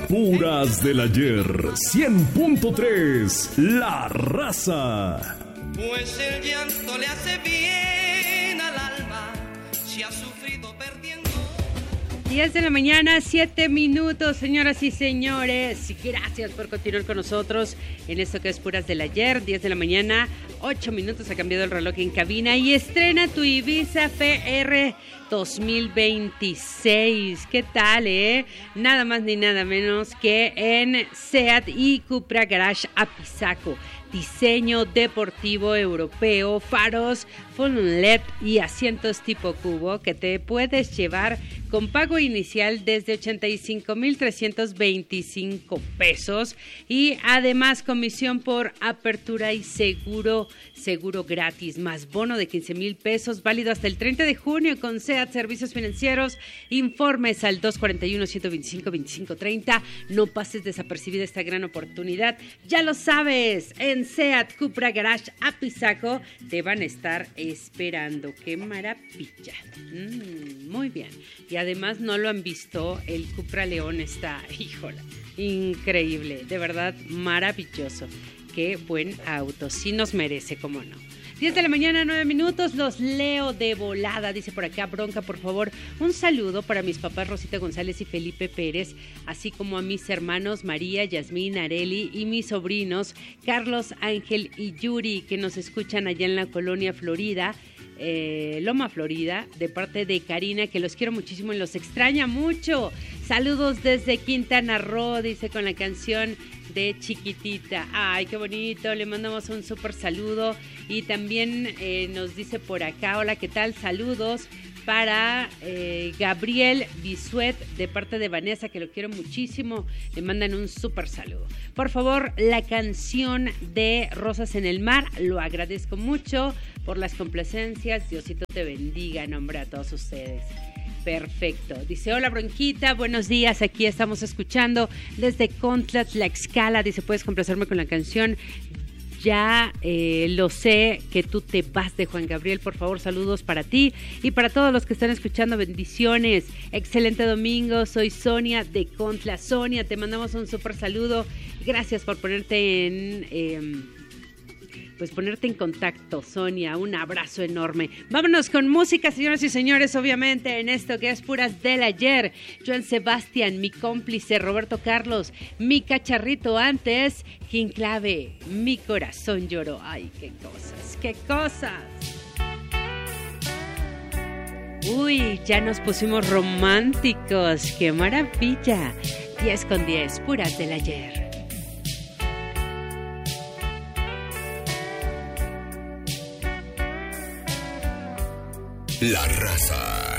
Puras del ayer, 100.3, La Raza. Pues el llanto le hace bien al alma, si ha sufrido perdiendo. 10 de la mañana, 7 minutos, señoras y señores. Gracias por continuar con nosotros en esto que es Puras del Ayer. 10 de la mañana, 8 minutos, ha cambiado el reloj en cabina y estrena tu Ibiza FR 2026. ¿Qué tal, Nada más ni nada menos que en SEAT y Cupra Garage Apizaco. Diseño deportivo europeo, faros full LED y asientos tipo cubo que te puedes llevar con pago inicial desde 85,325 pesos y además comisión por apertura y seguro gratis, más bono de 15,000 pesos, válido hasta el 30 de junio con SEAT Servicios Financieros. Informes al 241-125-2530. No pases desapercibida esta gran oportunidad. Ya lo sabes, en SEAT Cupra Garage Apizaco te van a estar esperando. ¡Qué maravilla! Muy bien. Y además no lo han visto, el Cupra León está, híjole, increíble, de verdad maravilloso. Qué buen auto, sí nos merece, cómo no. 10 de la mañana, 9 minutos, los leo de volada, dice por acá, Bronca, por favor, un saludo para mis papás Rosita González y Felipe Pérez, así como a mis hermanos María, Yasmín, Areli y mis sobrinos Carlos, Ángel y Yuri, que nos escuchan allá en la colonia Florida, Loma Florida, de parte de Karina, que los quiero muchísimo y los extraña mucho. Saludos desde Quintana Roo, dice con la canción de Chiquitita. Ay, qué bonito, le mandamos un súper saludo. Y también nos dice por acá, hola, ¿qué tal? Saludos para Gabriel Bisuet, de parte de Vanessa, que lo quiero muchísimo. Le mandan un súper saludo. Por favor, la canción de Rosas en el Mar, lo agradezco mucho por las complacencias. Diosito te bendiga, nombre a todos ustedes. Perfecto. Dice, hola Bronquita, buenos días, aquí estamos escuchando desde Contla, Tlaxcala. Dice, ¿puedes complacerme con la canción? Ya lo sé que tú te vas, de Juan Gabriel. Por favor, saludos para ti y para todos los que están escuchando. Bendiciones. Excelente domingo. Soy Sonia de Contla. Sonia, te mandamos un súper saludo. Gracias por ponerte en contacto, Sonia. Un abrazo enorme. Vámonos con música, señoras y señores, obviamente, en esto que es Puras del Ayer. Joan Sebastián, mi cómplice, Roberto Carlos, mi cacharrito antes, Ginclave, mi corazón lloró. Ay, qué cosas, qué cosas. Uy, ya nos pusimos románticos. ¡Qué maravilla! 10 con 10, Puras del Ayer. La Raza.